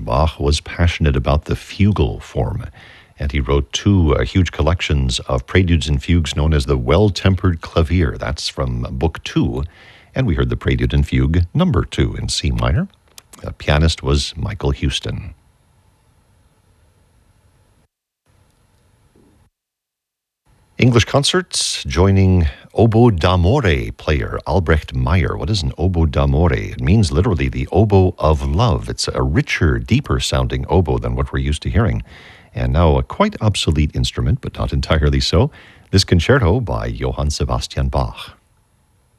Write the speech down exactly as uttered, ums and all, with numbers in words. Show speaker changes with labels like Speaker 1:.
Speaker 1: Bach was passionate about the fugal form, and he wrote two uh, huge collections of preludes and fugues known as the Well-Tempered Clavier. That's from Book Two, and we heard the Prelude and Fugue Number Two in C minor. The pianist was Michael Houston. English concerts joining oboe d'amore player Albrecht Meyer. What is an oboe d'amore? It means literally the oboe of love. It's a richer, deeper sounding oboe than what we're used to hearing, and now a quite obsolete instrument, but not entirely so. This concerto by Johann Sebastian Bach.